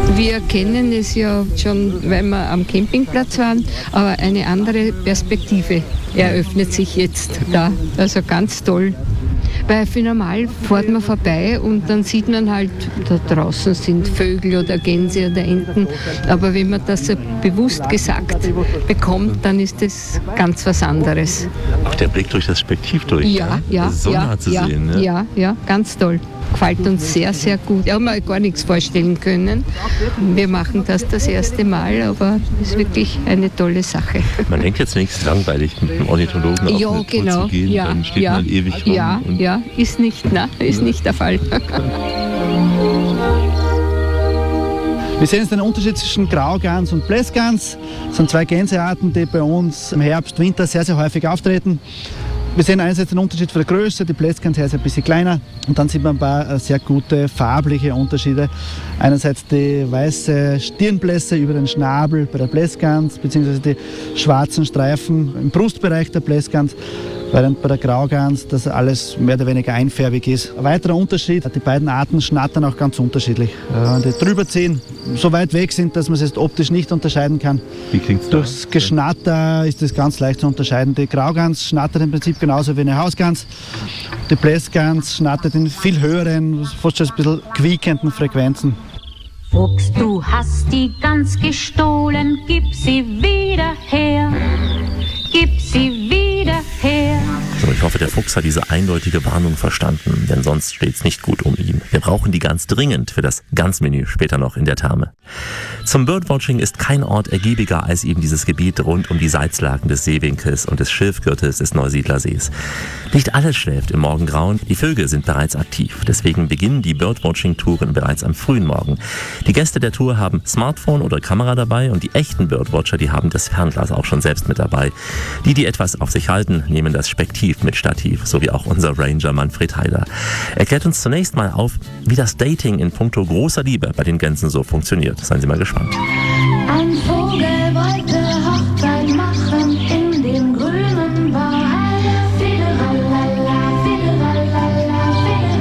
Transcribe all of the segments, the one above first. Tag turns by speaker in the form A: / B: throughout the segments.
A: Wir kennen es ja schon, weil wir am Campingplatz waren, aber eine andere Perspektive eröffnet sich jetzt da. Also ganz toll. Weil für normal fährt man vorbei und dann sieht man halt, da draußen sind Vögel oder Gänse oder Enten. Aber wenn man das so bewusst gesagt bekommt, dann ist das ganz was anderes.
B: Auch der Blick durch das Spektiv durch.
A: Ja,
B: so nah zu sehen. Ne?
A: Ja, ganz toll. Gefällt uns sehr, sehr gut. Ich habe mir gar nichts vorstellen können. Wir machen das erste Mal, aber es ist wirklich eine tolle Sache.
B: Man denkt jetzt nichts langweilig, mit einem Ornithologen auf eine Tour zu gehen, dann steht man ewig rum.
A: Ja, ist nicht der Fall.
C: Wir sehen jetzt den Unterschied zwischen Graugans und Blässgans. Das sind zwei Gänsearten, die bei uns im Herbst, Winter sehr, sehr häufig auftreten. Wir sehen einerseits den Unterschied von der Größe, die Blässgans ist ein bisschen kleiner und dann sieht man ein paar sehr gute farbliche Unterschiede. Einerseits die weiße Stirnblässe über den Schnabel bei der Blässgans, beziehungsweise die schwarzen Streifen im Brustbereich der Blässgans, während bei der Graugans das alles mehr oder weniger einfärbig ist. Ein weiterer Unterschied, die beiden Arten schnattern auch ganz unterschiedlich. Wenn die drüber ziehen, so weit weg sind, dass man es jetzt optisch nicht unterscheiden kann.
B: Wie klingt es?
C: Durchs Geschnatter ist das ganz leicht zu unterscheiden. Die Graugans schnattert im Prinzip genauso wie eine Hausgans. Die Blässgans schnattert in viel höheren, fast schon ein bisschen quiekenden Frequenzen.
D: Fuchs, du hast die Gans gestohlen, gib sie wieder her. Gib sie wieder her.
B: So, ich hoffe, der Fuchs hat diese eindeutige Warnung verstanden, denn sonst steht's nicht gut um ihn. Wir brauchen die Gans dringend für das Gansmenü später noch in der Therme. Zum Birdwatching ist kein Ort ergiebiger als eben dieses Gebiet rund um die Salzlaken des Seewinkels und des Schilfgürtels des Neusiedlersees. Nicht alles schläft im Morgengrauen, die Vögel sind bereits aktiv. Deswegen beginnen die Birdwatching-Touren bereits am frühen Morgen. Die Gäste der Tour haben Smartphone oder Kamera dabei und die echten Birdwatcher, die haben das Fernglas auch schon selbst mit dabei. Die etwas auf sich halten, nehmen das Spektiv mit Stativ, so wie auch unser Ranger Manfred Heider. Er klärt uns zunächst mal auf, wie das Dating in puncto großer Liebe bei den Gänsen so funktioniert. Seien Sie mal gespannt.
D: Ein Vogel wollte Hochzeit machen in dem grünen Wald. Fideralala, fideralala,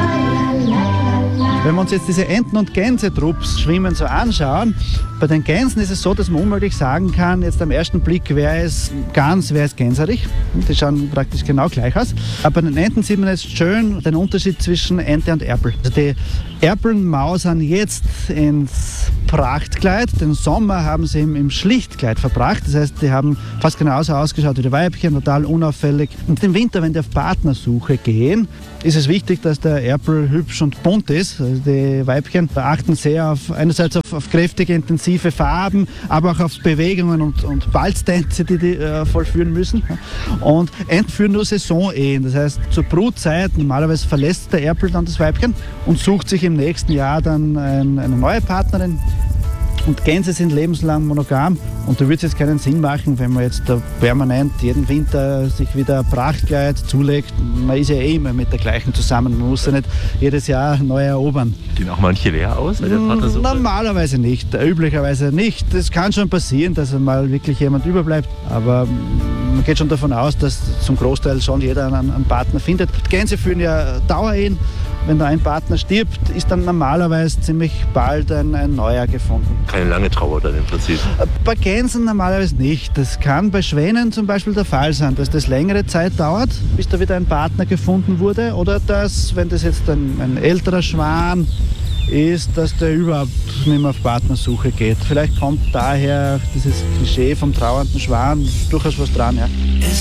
D: fideralala.
C: Wenn wir uns jetzt diese Enten- und Gänsetrupps schwimmen so anschauen, bei den Gänsen ist es so, dass man unmöglich sagen kann, jetzt am ersten Blick, wer ist Gans, wer ist Gänserich. Die schauen praktisch genau gleich aus. Aber bei den Enten sieht man jetzt schön den Unterschied zwischen Ente und Erpel. Also die Erpeln mausern jetzt ins Prachtkleid. Den Sommer haben sie im Schlichtkleid verbracht. Das heißt, die haben fast genauso ausgeschaut wie die Weibchen, total unauffällig. Und im Winter, wenn die auf Partnersuche gehen, ist es wichtig, dass der Erpel hübsch und bunt ist. Also die Weibchen achten sehr einerseits auf kräftige, intensive Farben, aber auch auf Bewegungen und Balztänze, die vollführen müssen. Und Enten führen nur Saisonehen. Das heißt, zur Brutzeit normalerweise verlässt der Erpel dann das Weibchen und sucht sich im nächsten Jahr dann eine neue Partnerin. Und Gänse sind lebenslang monogam und da würde es jetzt keinen Sinn machen, wenn man jetzt da permanent jeden Winter sich wieder ein Prachtkleid zulegt. Man ist ja eh immer mit der gleichen zusammen, man muss ja nicht jedes Jahr neu erobern.
B: Gehen auch manche leer aus bei der Partnersuche?
C: Normalerweise nicht, üblicherweise nicht. Es kann schon passieren, dass mal wirklich jemand überbleibt, aber man geht schon davon aus, dass zum Großteil schon jeder einen Partner findet. Gänse führen ja Dauerehen. Wenn da ein Partner stirbt, ist dann normalerweise ziemlich bald ein neuer gefunden.
B: Keine lange Trauer dann im Prinzip?
C: Bei Gänsen normalerweise nicht. Das kann bei Schwänen zum Beispiel der Fall sein, dass das längere Zeit dauert, bis da wieder ein Partner gefunden wurde. Oder dass, wenn das jetzt ein älterer Schwan ist, dass der überhaupt nicht mehr auf Partnersuche geht. Vielleicht kommt daher dieses Klischee vom trauernden Schwan durchaus was dran. Ja.